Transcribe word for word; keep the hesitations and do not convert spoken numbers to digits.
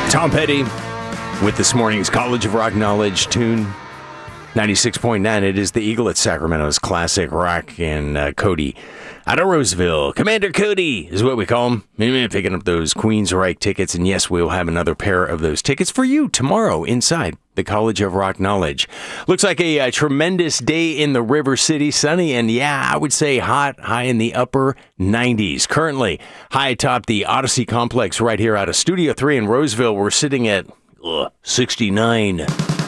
Tom Petty with this morning's College of Rock Knowledge tune. ninety-six point nine, it is the Eagle at Sacramento's classic rock, and uh, Cody out of Roseville. Commander Cody is what we call him. Picking up those Queensryche tickets, and yes, we'll have another pair of those tickets for you tomorrow inside the College of Rock Knowledge. Looks like a, a tremendous day in the River City. Sunny and, yeah, I would say hot, high in the upper nineties. Currently, high atop the Odyssey Complex right here out of Studio three in Roseville. We're sitting at ugh, sixty-nine.